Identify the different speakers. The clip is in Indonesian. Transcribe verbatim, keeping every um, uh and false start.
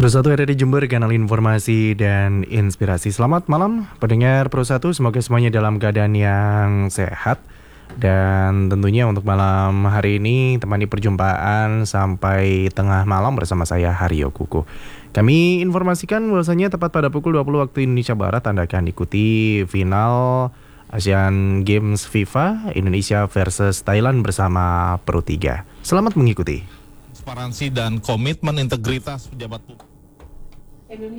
Speaker 1: Pro satu ada di Jember, kanal informasi dan inspirasi. Selamat malam pendengar Pro satu, semoga semuanya dalam keadaan yang sehat. Dan tentunya untuk malam hari ini temani perjumpaan sampai tengah malam bersama saya Haryo Kuku. Kami informasikan bahwasanya tepat pada pukul dua puluh waktu Indonesia Barat Anda akan ikuti final Asian Games FIFA Indonesia versus Thailand bersama Pro tiga. Selamat mengikuti.
Speaker 2: Transparansi dan komitmen integritas pejabat publik.